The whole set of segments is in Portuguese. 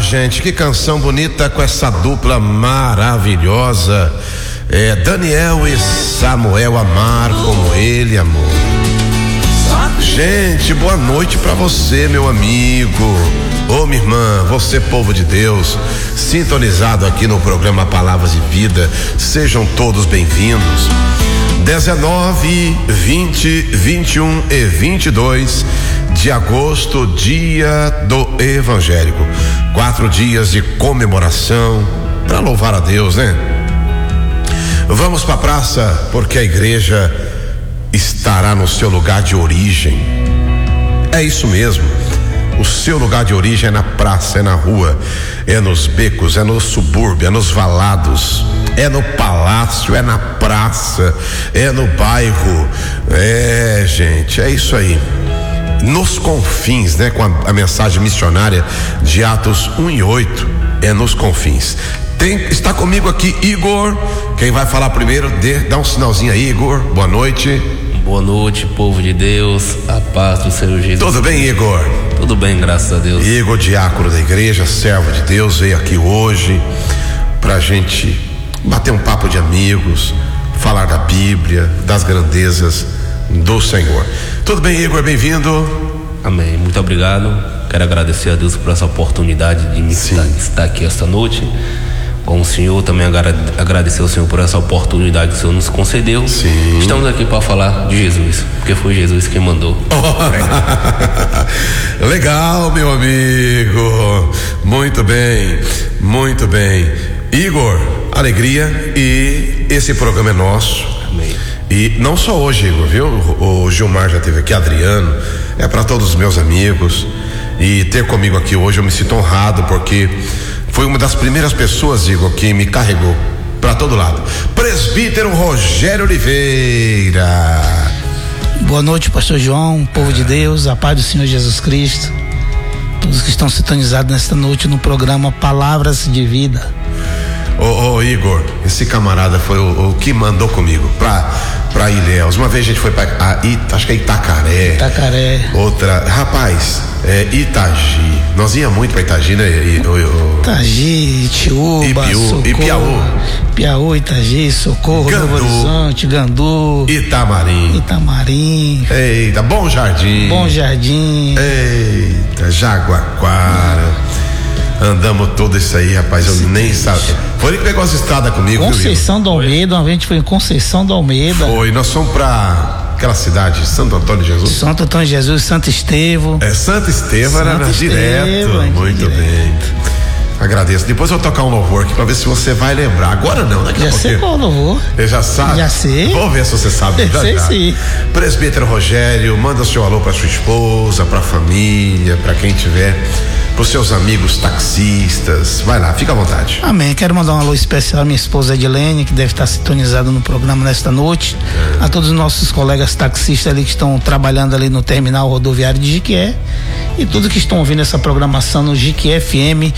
gente, que canção bonita com essa dupla maravilhosa. Daniel e Samuel, Amar como ele amou. Gente, boa noite pra você, meu amigo. Ô, minha irmã, você, povo de Deus, sintonizado aqui no programa Palavras de Vida, sejam todos bem-vindos. 19, 20, 21 e 22 de agosto, dia do evangélico. 4 dias de comemoração para louvar a Deus, né? Vamos pra praça, porque a igreja estará no seu lugar de origem. É isso mesmo. O seu lugar de origem é na praça, é na rua, é nos becos, é no subúrbio, é nos valados, é no palácio, é na praça, é no bairro. Gente, é isso aí. Nos confins, né? Com a mensagem missionária de Atos 1:8, é nos confins. Está comigo aqui Igor. Quem vai falar primeiro, dá um sinalzinho aí, Igor. Boa noite. Boa noite, povo de Deus, a paz do Senhor Jesus. Tudo bem, Igor? Tudo bem, graças a Deus. Igor, diácono da igreja, servo de Deus, veio aqui hoje pra gente bater um papo de amigos, falar da Bíblia, das grandezas do Senhor. Tudo bem, Igor? Bem-vindo. Amém, muito obrigado. Quero agradecer a Deus por essa oportunidade de me estar aqui esta noite com o Senhor, também agradecer ao Senhor por essa oportunidade que o Senhor nos concedeu. Sim. Estamos aqui para falar de Jesus, porque foi Jesus quem mandou. Legal, meu amigo. Muito bem, muito bem. Igor, alegria, e esse programa é nosso. Amém. E não só hoje, Igor, viu? O Gilmar já esteve aqui, Adriano, é para todos os meus amigos. E ter comigo aqui hoje, eu me sinto honrado, porque foi uma das primeiras pessoas, Igor, que me carregou para todo lado. Presbítero Rogério Oliveira. Boa noite, pastor João, povo de Deus, a paz do Senhor Jesus Cristo. Todos que estão sintonizados nesta noite no programa Palavras de Vida. Ô, Igor, esse camarada foi o que mandou comigo pra Ilhéus. Uma vez a gente foi acho que é Itacaré. Outra, rapaz, Itagi. Nós íamos muito pra Itagi, né? Itagi, Itiúba, Socorro, Piauí, Itagi, Socorro, Novo Horizonte, Gandu, Itamarim. Eita, Bom Jardim. Eita, Jaguaquara. Andamos todo isso aí, rapaz, eu nem sabia. Foi ele que pegou as estradas comigo. Conceição do Almeida, a gente foi em Conceição do Almeida. Foi, nós fomos pra aquela cidade, Santo Antônio de Jesus. Santo Antônio de Jesus, Santo Estevão. Santo Estevão era direto. Muito bem. Agradeço. Depois eu vou tocar um louvor aqui pra ver se você vai lembrar. Agora não, daqui a pouco. Já sei qual louvor. Já sabe? Já sei. Vou ver se você sabe. Sei sim. Presbítero Rogério, manda o seu alô pra sua esposa, pra família, pra quem tiver, pros seus amigos taxistas. Vai lá, fica à vontade. Amém. Quero mandar um alô especial à minha esposa Edilene, que deve estar sintonizada no programa nesta noite. A todos os nossos colegas taxistas ali que estão trabalhando ali no terminal rodoviário de Jiquié, e todos que estão ouvindo essa programação no Jiquié FM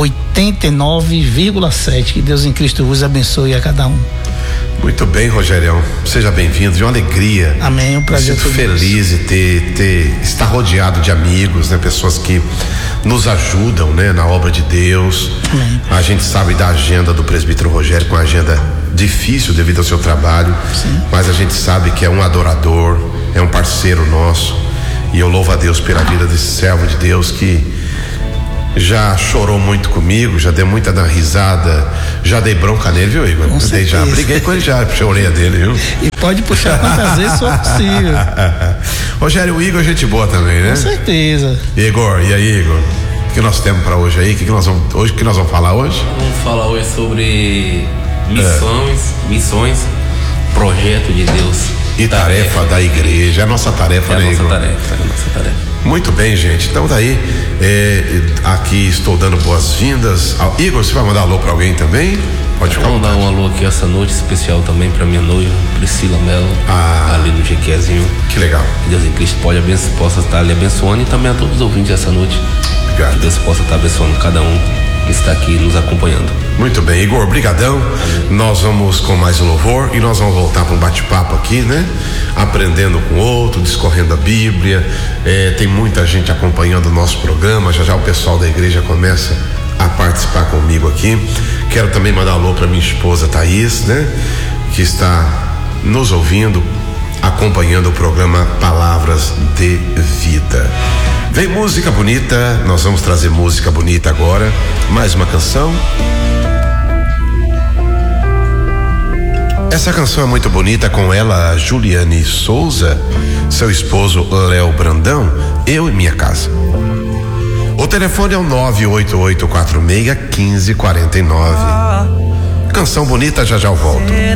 89,7. Que Deus em Cristo vos abençoe a cada um. Muito bem, Rogerião, seja bem-vindo, de uma alegria. Amém, um prazer. Sinto feliz de estar rodeado de amigos, né? Pessoas que nos ajudam, né? Na obra de Deus. Amém. A gente sabe da agenda do presbítero Rogério, com a agenda difícil devido ao seu trabalho. Sim. Mas a gente sabe que é um adorador, é um parceiro nosso, e eu louvo a Deus pela vida desse servo de Deus que já chorou muito comigo, já dei muita risada, já dei bronca nele, viu, Igor? Já briguei com ele, já puxei a orelha dele, viu? E pode puxar quantas vezes for possível. Rogério, o Igor é gente boa também, né? Com certeza. Igor, e aí, Igor? O que nós temos pra hoje aí? O que nós vamos falar hoje? Vamos falar hoje sobre missões, projeto de Deus. E tarefa da igreja, é a nossa tarefa, né, Igor? É a nossa tarefa. Muito bem, gente. Então daí, aqui estou dando boas-vindas. Igor, você vai mandar alô pra alguém também? Pode ficar. Vou mandar um alô aqui essa noite especial também pra minha noiva, Priscila Melo, ali no Jequiézinho. Que legal. Que Deus em Cristo possa estar lhe abençoando, e também a todos os ouvintes essa noite. Obrigado. Que Deus possa estar abençoando cada um que está aqui nos acompanhando. Muito bem, Igor, brigadão. Nós vamos com mais um louvor e nós vamos voltar para um bate-papo aqui, né? Aprendendo com o outro, discorrendo a Bíblia. Tem muita gente acompanhando o nosso programa. Já o pessoal da igreja começa a participar comigo aqui. Quero também mandar um alô para minha esposa Thaís, né? Que está nos ouvindo, acompanhando o programa Palavras de Vida. Vem música bonita, nós vamos trazer música bonita agora. Mais uma canção. Essa canção é muito bonita, com ela, Juliane Souza, seu esposo Léo Brandão, Eu e Minha Casa. O telefone é o 98846-1549. Canção bonita, já já eu volto.